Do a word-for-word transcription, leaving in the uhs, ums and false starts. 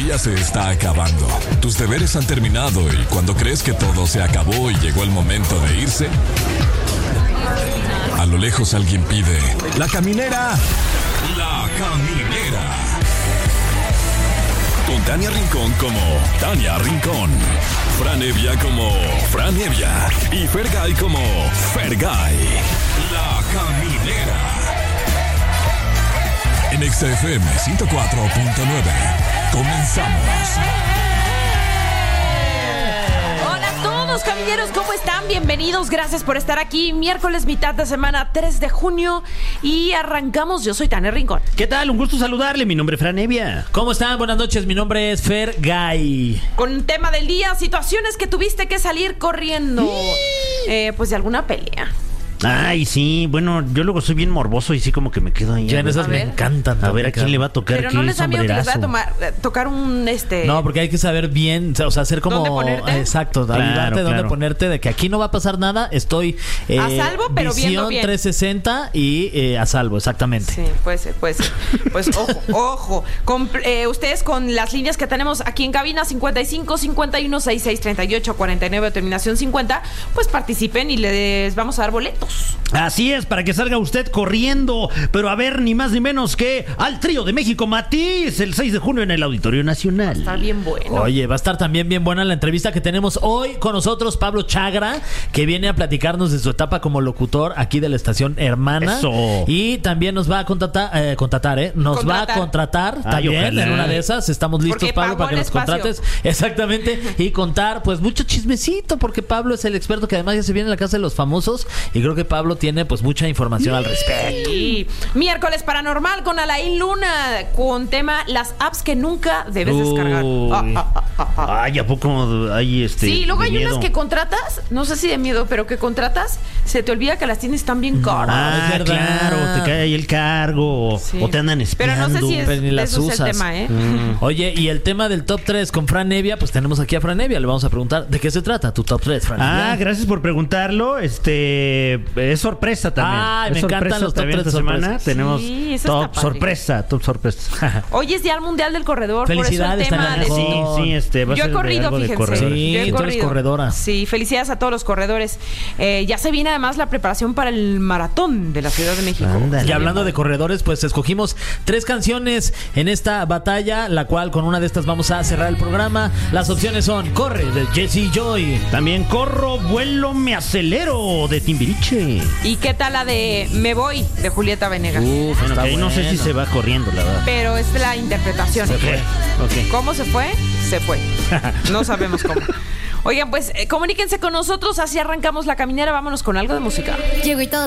día se está acabando. Tus deberes han terminado y cuando crees que todo se acabó y llegó el momento de irse, a lo lejos alguien pide: ¡La caminera! ¡La caminera! Con Tania Rincón como Tania Rincón, Fran Evia como Fran Evia y Fergay como Fergay. La caminera. En X F M ciento cuatro punto nueve. Comenzamos. Caballeros, ¿cómo están? Bienvenidos, gracias por estar aquí. Miércoles, mitad de semana, tres de junio. Y arrancamos. Yo soy Tania Rincón. ¿Qué tal? Un gusto saludarle. Mi nombre es Fran Evia. ¿Cómo están? Buenas noches. Mi nombre es Fergay. Con tema del día: situaciones que tuviste que salir corriendo. eh, Pues de alguna pelea. Ay, sí, bueno, yo luego soy bien morboso y sí como que me quedo ahí. Ya en esas me encantan. A ver a quién le va a tocar. Pero no les da miedo que les va a tomar, tocar un este. No, porque hay que saber bien, o sea, hacer como. ¿Dónde ponerte? Exacto, Claro, ayudarte claro. dónde ponerte, de que aquí no va a pasar nada, estoy eh, A salvo, pero visión viendo bien. trescientos sesenta y eh, a salvo, exactamente. Sí, puede ser, puede ser. Pues ojo, ojo. Con, eh, ustedes con las líneas que tenemos aquí en cabina, cincuenta y cinco, cincuenta y uno, sesenta y seis, treinta y ocho, cuarenta y nueve, terminación cincuenta, pues participen y les vamos a dar boletos. Así es, para que salga usted corriendo, pero a ver, ni más ni menos que al Trío de México Matiz, el seis de junio en el Auditorio Nacional. Está bien bueno. Oye, va a estar también bien buena la entrevista que tenemos hoy con nosotros, Pablo Chagra, que viene a platicarnos de su etapa como locutor aquí de la estación hermana. Eso. Y también nos va a contratar, eh, contratar, ¿eh? Nos Contratar. va a contratar Ay, también ojalá. en una de esas. Estamos listos, Porque Pablo, pagó para que el nos espacio. contrates. Exactamente. Y contar, pues, mucho chismecito, porque Pablo es el experto que además ya se viene a la casa de los famosos. Y creo que Pablo tiene, pues, mucha información al respecto. Sí. Miércoles paranormal con Alain Luna, con tema las apps que nunca debes Uy. descargar. Ah, ah, ah, ah, ah. Ay, ¿a poco hay este? Sí, luego de hay miedo? unas que contratas, no sé si de miedo, pero que contratas, se te olvida que las tienes tan bien caras. Ah, Es verdad. claro, te cae ahí el cargo Sí. o te andan Pero espiando. no sé si es, pero ni las eso es el usas. tema, ¿eh? Mm. Oye, y el tema del top tres con Fran Evia, pues tenemos aquí a Fran Evia. Le vamos a preguntar de qué se trata tu top tres, Fran Ah, Evia. gracias por preguntarlo. Este es sorpresa también. Ay, es me sorpresa encantan los top también tres de esta semana. sorpresas. Tenemos Sí, eso top está padre. sorpresa, top sorpresa. Hoy es Día Mundial del Corredor, Felicidades, por eso el tema Tania. de... sí, sí, este va a Yo he ser de corrido, algo de fíjense. corredores. Sí, Yo he tú eres corrido. corredora. Sí, felicidades a todos los corredores. Eh, ya se viene además la preparación para el maratón de la Ciudad de México. Ándale. Y hablando de corredores, pues escogimos tres canciones en esta batalla, la cual con una de estas vamos a cerrar el programa. Las opciones son Corre, de Jesse Joy. También Corro, vuelo, me acelero de Timbiriche. ¿Y qué tal la de Me Voy, de Julieta Venegas? Uf, Bueno, está que ahí no sé si bueno. se va corriendo, la verdad. Pero es la interpretación. Se fue. Ok. ¿Cómo se fue? Se fue. No sabemos cómo. Oigan, pues eh, comuníquense con nosotros, así arrancamos la caminera. Vámonos con algo de música. Llego y todo